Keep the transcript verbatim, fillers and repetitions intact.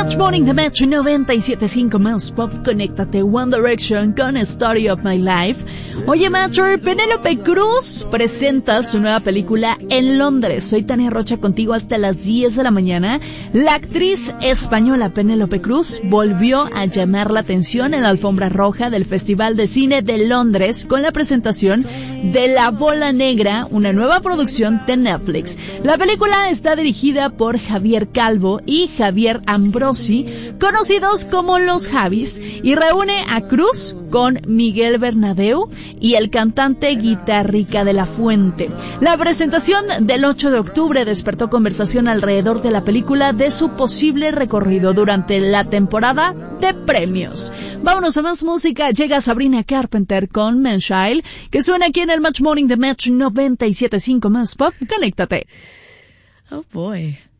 Match Morning de Match noventa y siete punto cinco más Pop. Conéctate, One Direction con Story of My Life. Oye, Matcher, Penélope Cruz presenta su nueva película en Londres. Soy Tania Rocha contigo hasta las diez de la mañana. La actriz española Penélope Cruz volvió a llamar la atención en la alfombra roja del Festival de Cine de Londres con la presentación de La Bola Negra, una nueva producción de Netflix. La película está dirigida por Javier Calvo y Javier Ambrosi, conocidos como los Javis, y reúne a Cruz con Miguel Bernabéu y el cantante Guitarrica de la Fuente. La presentación del ocho de octubre despertó conversación alrededor de la película de su posible recorrido durante la temporada de premios. Vámonos a más música. Llega Sabrina Carpenter con Manchild, que suena aquí en el Match Morning de Match noventa y siete punto cinco más Pop. Conéctate. Oh boy.